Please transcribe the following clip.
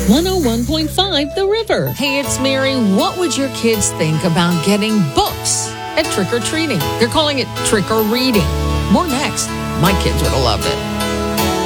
101.5 The River. Hey, it's Mary. What would your kids think about getting books at trick-or-treating? They're calling it trick-or-reading. More next. My kids would have loved it.